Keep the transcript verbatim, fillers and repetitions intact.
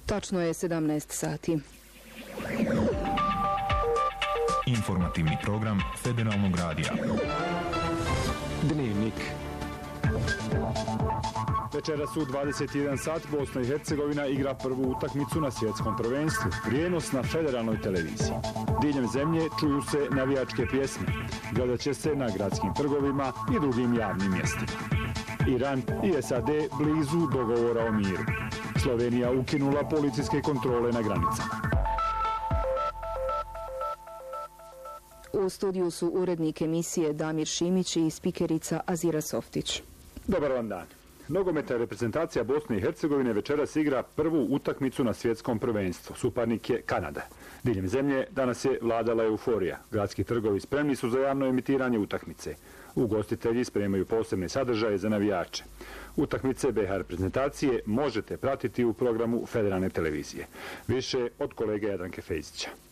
Tačno je sedamnaest sati. Informativni program Federalnog radija. Dnevnik. Večeras u dvadeset jedan sat Bosna i Hercegovina igra prvu utakmicu na svjetskom prvenstvu. Prijenos na federalnoj televiziji. Diljem zemlje čuju se navijačke pjesme. Gledat će se na gradskim trgovima i drugim javnim mjestima. Iran i S A D blizu dogovora o miru. Slovenija ukinula policijske kontrole na granicama. U studiju su urednik emisije Damir Šimić i spikerica Azira Softić. Dobar vam dan. Nogometna reprezentacija Bosne i Hercegovine večeras igra prvu utakmicu na svjetskom prvenstvu. Suparnik je Kanada. Diljem zemlje danas je vladala euforija. Gradski trgovi spremni su za javno emitiranje utakmice. Ugostitelji spremaju posebne sadržaje za navijače. Utakmice B H reprezentacije možete pratiti u programu Federalne televizije. Više od kolege Jadranke Fejzića.